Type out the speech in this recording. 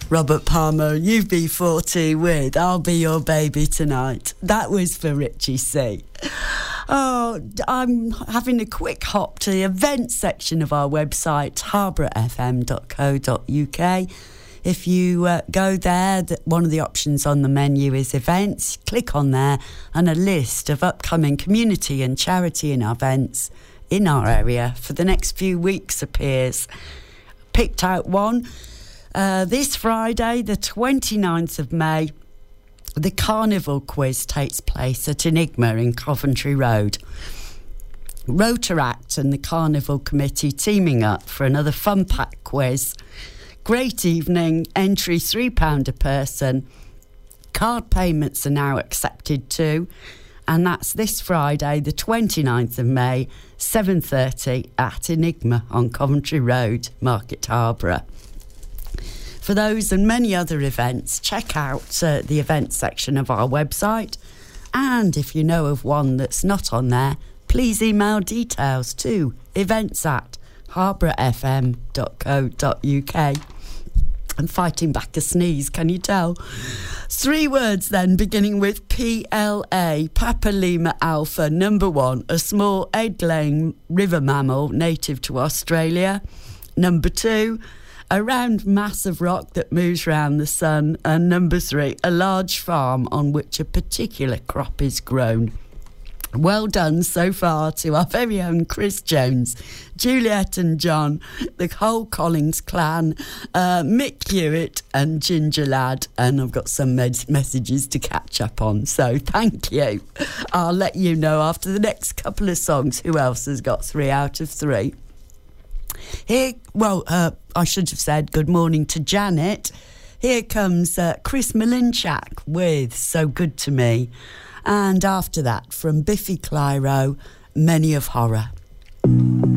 Robert Palmer, UB40 with I'll Be Your Baby Tonight. That was for Richie C. Oh, I'm having a quick hop to the events section of our website, harbourfm.co.uk. If you go there, one of the options on the menu is events. Click on there and a list of upcoming community and charity events in our area for the next few weeks appears. Picked out one. This Friday, the 29th of May, the Carnival Quiz takes place at Enigma in Coventry Road. Rotaract and the Carnival Committee teaming up for another fun pack quiz. Great evening, entry £3 a person. Card payments are now accepted too. And that's this Friday, the 29th of May, 7:30 at Enigma on Coventry Road, Market Harborough. For those and many other events, check out the events section of our website. And if you know of one that's not on there, please email details to events@harbourfm.co.uk. I'm fighting back a sneeze, can you tell? 3 words then, beginning with PLA, Papa Lima Alpha, number 1, a small egg-laying river mammal native to Australia. Number 2, a round mass of rock that moves around the sun. And number 3, a large farm on which a particular crop is grown. Well done so far to our very own Chris Jones, Juliet and John, the whole Collins clan, Mick Hewitt and Ginger Lad, and I've got some messages to catch up on, so thank you. I'll let you know after the next couple of songs who else has got 3 out of 3. Here, I should have said good morning to Janet. Here comes Chris Malinchak with So Good to Me. And after that, from Biffy Clyro, Many of Horror.